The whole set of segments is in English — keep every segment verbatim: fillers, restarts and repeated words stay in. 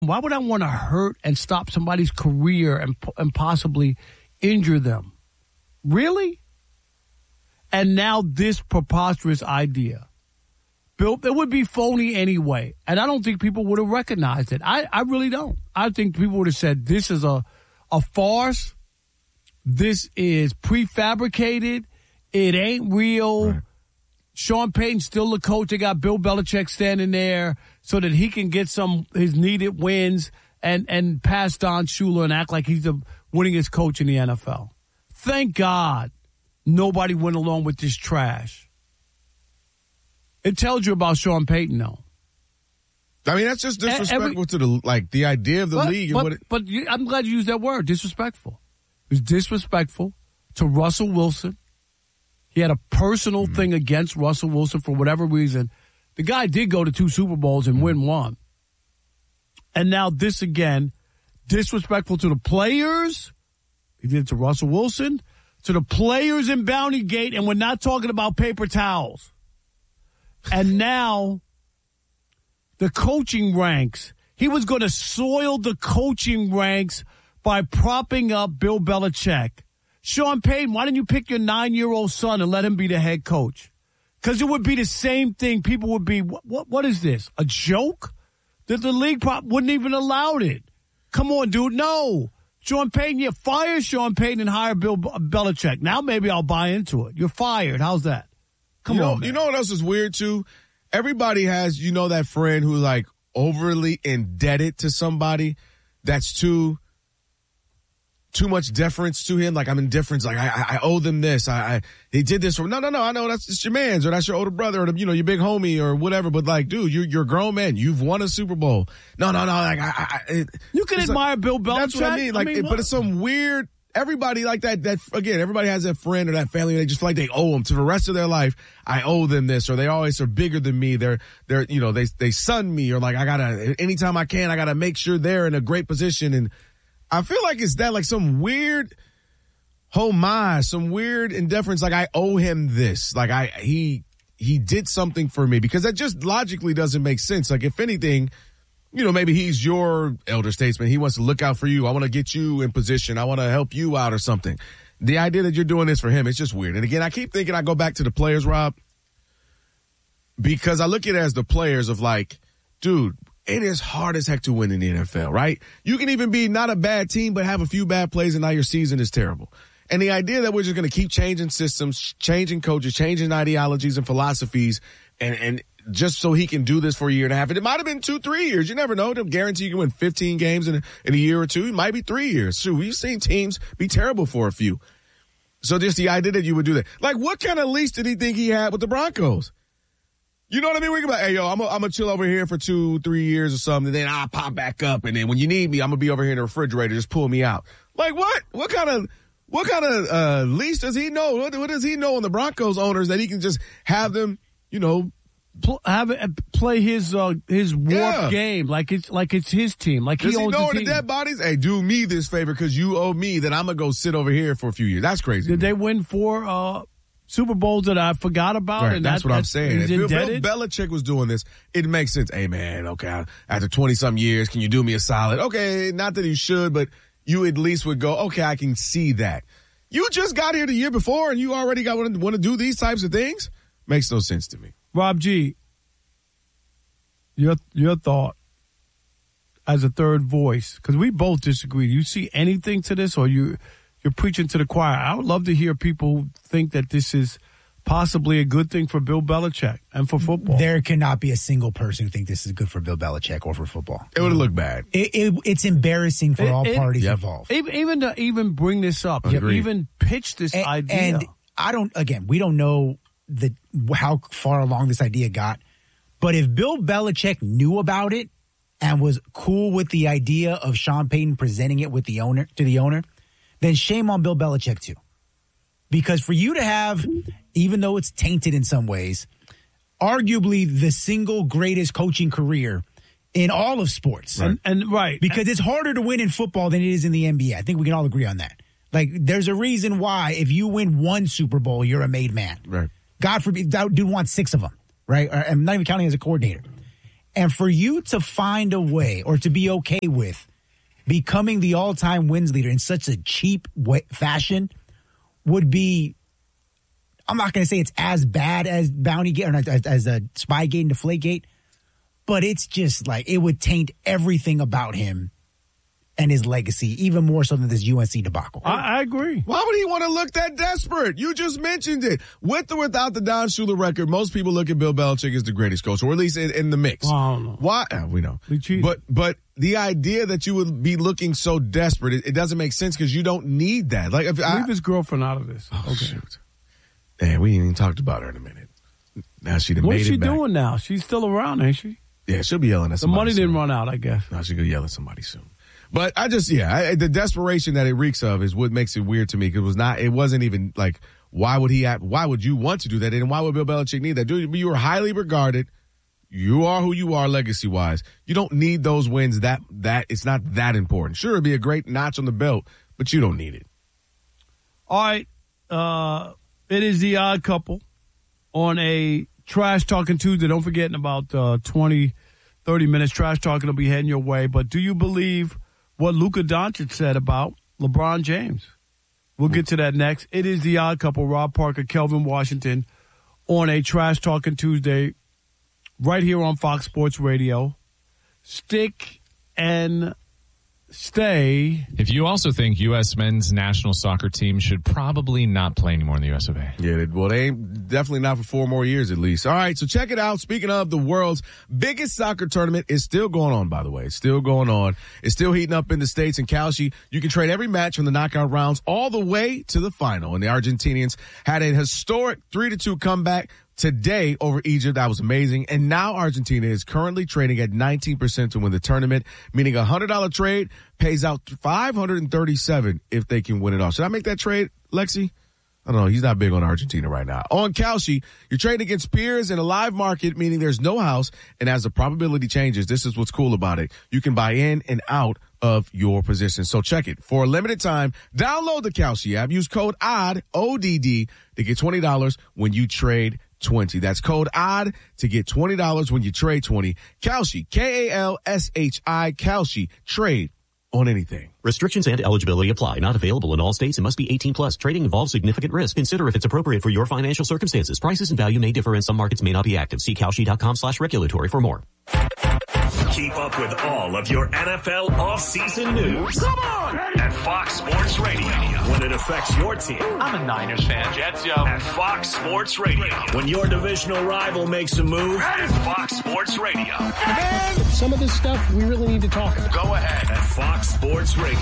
Why would I want to hurt and stop somebody's career and and possibly injure them? Really? And now this preposterous idea. Bill, it would be phony anyway. And I don't think people would have recognized it. I, I really don't. I think people would have said this is a, a farce. This is prefabricated. It ain't real. Right. Sean Payton's still the coach. They got Bill Belichick standing there so that he can get some his needed wins and, and pass Don Shula and act like he's the winningest coach in the N F L. Thank God nobody went along with this trash. It tells you about Sean Payton, though. I mean, that's just disrespectful Every, to the like the idea of the but, league. And but, what it, but you, I'm glad you used that word, disrespectful. It was disrespectful to Russell Wilson. He had a personal mm-hmm. thing against Russell Wilson for whatever reason. The guy did go to two Super Bowls and mm-hmm. win one. And now this again, disrespectful to the players. He did it to Russell Wilson, to the players in Bounty Gate, and we're not talking about paper towels. And now the coaching ranks. He was going to soil the coaching ranks by propping up Bill Belichick. Sean Payton, why didn't you pick your nine-year-old son and let him be the head coach? Because it would be the same thing. People would be, what, what, what is this, a joke? That the league prop wouldn't even allow it. Come on, dude, no. Sean Payton, you fire Sean Payton and hire Bill Belichick. Now maybe I'll buy into it. You're fired. How's that? Come you know, on, man. You know what else is weird, too? Everybody has, you know, that friend who's, like, overly indebted to somebody that's too... too much deference to him. Like, I'm indifferent. Like, I, I owe them this. I, I, he did this for, no, no, no. I know that's just your man's or that's your older brother or, you know, your big homie or whatever. But like, dude, you're, you're a grown man. You've won a Super Bowl. No, no, no. Like, I, I it, you can admire like, Bill Belichick. That's what I mean. Like, I mean, it, but it's some weird, everybody like that, that, again, everybody has that friend or that family. They just feel like they owe them to the rest of their life. I owe them this, or they always are bigger than me. They're, they're, you know, they, they son me, or like, I gotta, anytime I can, I gotta make sure they're in a great position. And I feel like it's that, like some weird homage, some weird indifference. Like I owe him this. Like I, he, he did something for me, because that just logically doesn't make sense. Like if anything, you know, maybe he's your elder statesman. He wants to look out for you. I want to get you in position. I want to help you out or something. The idea that you're doing this for him, it's just weird. And again, I keep thinking, I go back to the players, Rob, because I look at it as the players of like, dude, it is hard as heck to win in the N F L, right? You can even be not a bad team, but have a few bad plays and now your season is terrible. And the idea that we're just going to keep changing systems, changing coaches, changing ideologies and philosophies, and, and just so he can do this for a year and a half. And it might have been two, three years. You never know. Don't guarantee you can win fifteen games in a, in a year or two. It might be three years. So we've seen teams be terrible for a few. So just the idea that you would do that. Like, what kind of lease did he think he had with the Broncos? You know what I mean? We can be like, hey, yo, I'm going to chill over here for two, three years or something, and then I'll pop back up. And then when you need me, I'm going to be over here in the refrigerator. Just pull me out. Like, what? What kind of what kind of uh, lease does he know? What, what does he know on the Broncos owners that he can just have them, you know, Pl- have it, play his uh, his warped Yeah. game like it's like it's his team. Like does he he owns know the the team. dead bodies? Hey, do me this favor because you owe me that I'm going to go sit over here for a few years. That's crazy. Did they win four uh, Super Bowls that I forgot about? Right, and that's that, what I'm that's, saying. He's If Bill, Bill indebted? Belichick was doing this, it makes sense. Hey, man, okay, after twenty-some years, can you do me a solid? Okay, not that he should, but you at least would go, okay, I can see that. You just got here the year before, and you already got want to, want to do these types of things? Makes no sense to me. Rob G., your your thought as a third voice, because we both disagree. You see anything to this, or you you're preaching to the choir? I would love to hear people who think that this is possibly a good thing for Bill Belichick and for football. There cannot be a single person who thinks this is good for Bill Belichick or for football. It would look bad. It, it, it's embarrassing for It- all it- parties Yep. involved. Even, even to even bring this up, Agreed. even pitch this And, idea. and I don't, again, we don't know the how far along this idea got, but if Bill Belichick knew about it and was cool with the idea of Sean Payton presenting it with the owner to the owner, then shame on Bill Belichick too. Because for you to have, even though it's tainted in some ways, arguably the single greatest coaching career in all of sports. and, and right. Because it's harder to win in football than it is in the N B A. I think we can all agree on that. Like, there's a reason why if you win one Super Bowl, you're a made man. Right. God forbid, that dude wants six of them, right? Or, I'm not even counting as a coordinator. And for you to find a way or to be okay with becoming the all-time wins leader in such a cheap way, fashion would be, I'm not going to say it's as bad as Bounty Gate or not, as, as a Spygate and Deflategate, but it's just like it would taint everything about him and his legacy, even more so than this U N C debacle. I, I agree. Why would he want to look that desperate? You just mentioned it. With or without the Don Shula record, most people look at Bill Belichick as the greatest coach, or at least in, in the mix. Well, I don't know. Why? Uh, we know. We cheated. But but the idea that you would be looking so desperate, it, it doesn't make sense because you don't need that. Like if Leave I, his girlfriend out of this. oh, Okay. shoot. Man, we ain't even talked about her in a minute. Now she done What's made she it back. doing now? She's still around, ain't she? Yeah, she'll be yelling at The somebody money didn't soon. run out, I guess. No, she could yell at somebody soon. But I just, yeah, I, the desperation that it reeks of is what makes it weird to me. Because it was not, it wasn't even like, why would he have, why would you want to do that? And why would Bill Belichick need that? Dude, you are highly regarded. You are who you are legacy wise. You don't need those wins that, that, it's not that important. Sure, it'd be a great notch on the belt, but you don't need it. All right. Uh, it is the Odd Couple on a Trash Talking Tuesday. Don't forget in about uh, twenty, thirty minutes, Trash Talking will be heading your way. But do you believe what Luka Doncic said about LeBron James? We'll get to that next. It is the Odd Couple, Rob Parker, Kelvin Washington, on a Trash Talking Tuesday right here on Fox Sports Radio. Stick and stay. If you also think U S men's national soccer team should probably not play anymore in the U S of A. Yeah, they, well, they ain't definitely not for four more years at least. All right, so check it out. Speaking of, the world's biggest soccer tournament is still going on, by the way. It's still going on. It's still heating up in the States. In Kalshi, you can trade every match from the knockout rounds all the way to the final. And the Argentinians had a historic three to two comeback today over Egypt. That was amazing. And now Argentina is currently trading at nineteen percent to win the tournament, meaning a one hundred dollars trade pays out five hundred thirty-seven dollars if they can win it all. Should I make that trade, Lexi? I don't know. He's not big on Argentina right now. On Kalshi, you're trading against peers in a live market, meaning there's no house. And as the probability changes, this is what's cool about it. You can buy in and out of your position. So check it. For a limited time, download the Kalshi app. Use code O D D, O D D, to get twenty dollars when you trade twenty. That's code O D D to get twenty dollars when you trade twenty. Kalshi, K A L S H I, Kalshi. Trade on anything. Restrictions and eligibility apply. Not available in all states and must be eighteen plus. Trading involves significant risk. Consider if it's appropriate for your financial circumstances. Prices and value may differ and some markets may not be active. See Kalshi.com slash regulatory for more. Keep up with all of your N F L offseason news. Come on! At Fox Sports Radio. When it affects your team. I'm a Niners fan. Jets, yo. At Fox Sports Radio. When your divisional rival makes a move. At Fox Sports Radio. Man, some of this stuff we really need to talk about. Go ahead. At Fox Sports Radio.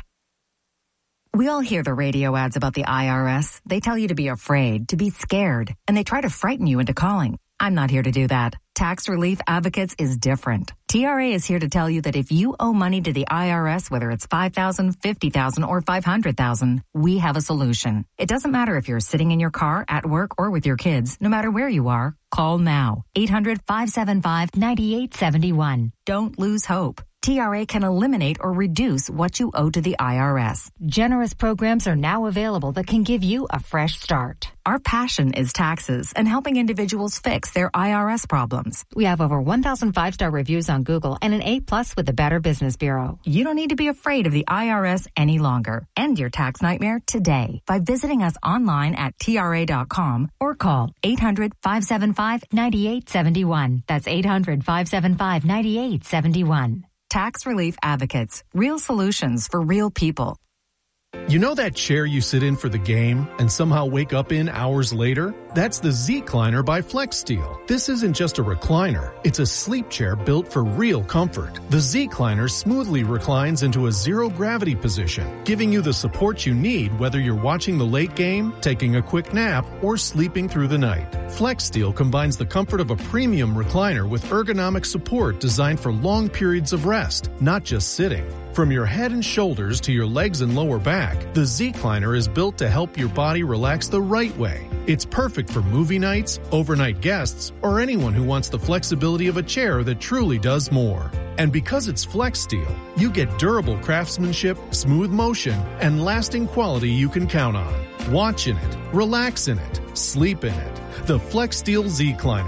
We all hear the radio ads about the I R S. They tell you to be afraid, to be scared, and they try to frighten you into calling. I'm not here to do that. Tax Relief Advocates is different. T R A is here to tell you that if you owe money to the I R S, whether it's five thousand dollars, fifty thousand dollars, or five hundred thousand dollars, we have a solution. It doesn't matter if you're sitting in your car, at work, or with your kids. No matter where you are, call now. eight hundred, five seven five, nine eight seven one. Don't lose hope. T R A can eliminate or reduce what you owe to the I R S. Generous programs are now available that can give you a fresh start. Our passion is taxes and helping individuals fix their I R S problems. We have over one thousand five-star reviews on Google and an A plus with the Better Business Bureau. You don't need to be afraid of the I R S any longer. End your tax nightmare today by visiting us online at T R A dot com or call eight hundred, five seven five, nine eight seven one. That's eight hundred, five seven five, nine eight seven one. Tax Relief Advocates. Real solutions for real people. You know that chair you sit in for the game and somehow wake up in hours later? That's the Z-Cliner by FlexSteel. This isn't just a recliner. It's a sleep chair built for real comfort. The Z-Cliner smoothly reclines into a zero-gravity position, giving you the support you need whether you're watching the late game, taking a quick nap, or sleeping through the night. FlexSteel combines the comfort of a premium recliner with ergonomic support designed for long periods of rest, not just sitting. From your head and shoulders to your legs and lower back, the Z-Cliner is built to help your body relax the right way. It's perfect for movie nights, overnight guests, or anyone who wants the flexibility of a chair that truly does more. And because it's FlexSteel, you get durable craftsmanship, smooth motion, and lasting quality you can count on. Watch in it, relax in it, sleep in it. The FlexSteel Z-Cliner.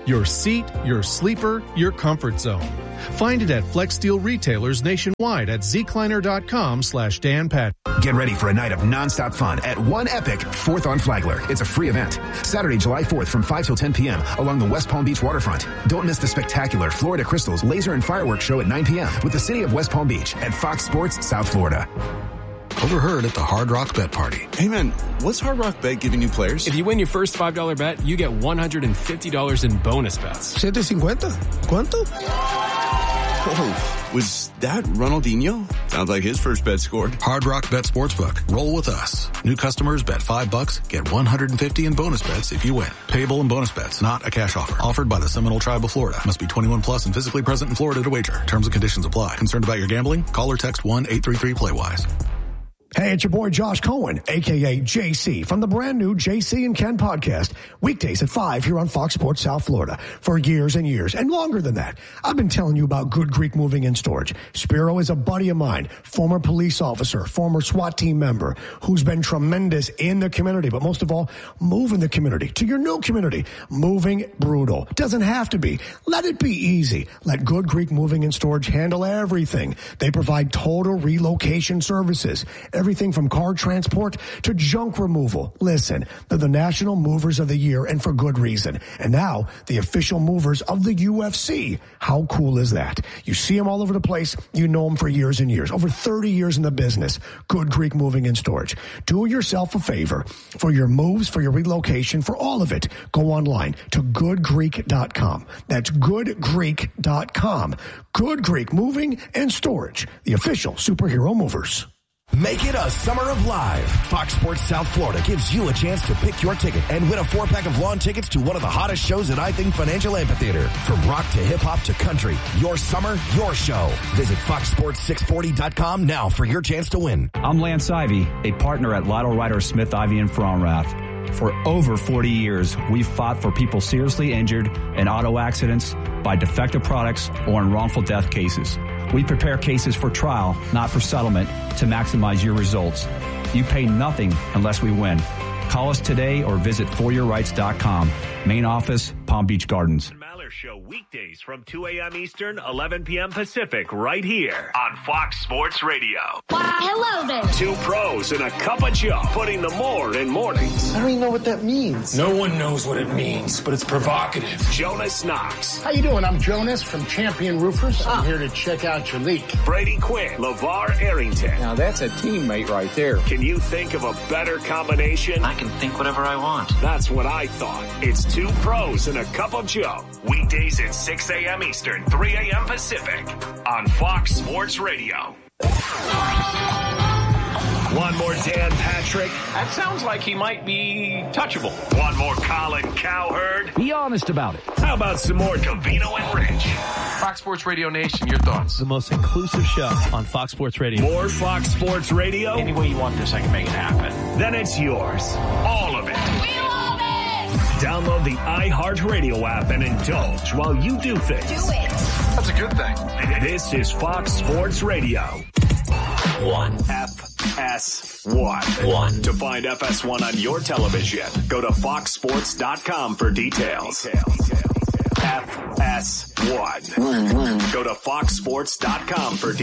Your seat, your sleeper, your comfort zone. Find it at Flex Steel retailers nationwide at zcliner.com slash Dan Pat. Get ready for a night of nonstop fun at One Epic fourth on Flagler. It's a free event. Saturday, July fourth from five till ten p.m. along the West Palm Beach waterfront. Don't miss the spectacular Florida Crystals laser and fireworks show at nine p.m. with the city of West Palm Beach at Fox Sports South Florida. Overheard at the Hard Rock Bet Party. Hey man, what's Hard Rock Bet giving new players? If you win your first five dollar bet, you get one hundred fifty dollars in bonus bets. seven fifty. ¿Cuánto? Oh, was that Ronaldinho? Sounds like his first bet scored. Hard Rock Bet Sportsbook. Roll with us. New customers bet five bucks, get one hundred fifty in bonus bets if you win. Payable in bonus bets, not a cash offer. Offered by the Seminole Tribe of Florida. Must be twenty-one plus and physically present in Florida to wager. Terms and conditions apply. Concerned about your gambling? Call or text one eight three three play wise. Hey, it's your boy Josh Cohen, a k a. J C, from the brand new J C and Ken podcast, weekdays at five here on Fox Sports South Florida. For years and years, and longer than that, I've been telling you about Good Greek Moving and Storage. Spiro is a buddy of mine, former police officer, former SWAT team member, who's been tremendous in the community, but most of all, moving the community to your new community. Moving brutal. Doesn't have to be. Let it be easy. Let Good Greek Moving and Storage handle everything. They provide total relocation services. Everything from car transport to junk removal. Listen, they're the National Movers of the Year, and for good reason. And now, the official movers of the U F C. How cool is that? You see them all over the place. You know them for years and years. Over thirty years in the business. Good Greek Moving and Storage. Do yourself a favor. For your moves, for your relocation, for all of it, go online to good greek dot com. That's good greek dot com. Good Greek Moving and Storage. The official superhero movers. Make it a summer of live. Fox Sports South Florida gives you a chance to pick your ticket and win a four-pack of lawn tickets to one of the hottest shows at I Think Financial Amphitheater. From rock to hip-hop to country, your summer, your show. Visit fox sports six forty dot com now for your chance to win. I'm Lance Ivy, a partner at Lytle Ryder Smith Ivy and Fromrath. For over forty years, we've fought for people seriously injured in auto accidents, by defective products, or in wrongful death cases. We prepare cases for trial, not for settlement, to maximize your results. You pay nothing unless we win. Call us today or visit for your rights dot com. Main office, Palm Beach Gardens. Show weekdays from two a.m. Eastern, eleven p.m. Pacific, right here on Fox Sports Radio. Hello there. Two pros and a cup of Joe, putting the more in mornings. I don't even know what that means. No one knows what it means, but it's provocative. Jonas Knox. How you doing? I'm Jonas from Champion Roofers. I'm here to check out your leak. Brady Quinn. LeVar Arrington. Now that's a teammate right there. Can you think of a better combination? I can think whatever I want. That's what I thought. It's two pros and a cup of Joe. Weekdays at six a.m. Eastern, three a.m. Pacific on Fox Sports Radio. One more Dan Patrick. That sounds like he might be touchable. One more Colin Cowherd. Be honest about it. How about some more Covino and Rich? Fox Sports Radio Nation, your thoughts? The most inclusive show on Fox Sports Radio. More Fox Sports Radio? Any way you want this, I can make it happen. Then it's yours. All of it. We love it! Download the iHeartRadio app and indulge while you do things. Do it. That's a good thing. This is Fox Sports Radio. One. F S one. One. To find F S one on your television, go to fox sports dot com for details. F S one. One, one. Go to fox sports dot com for details.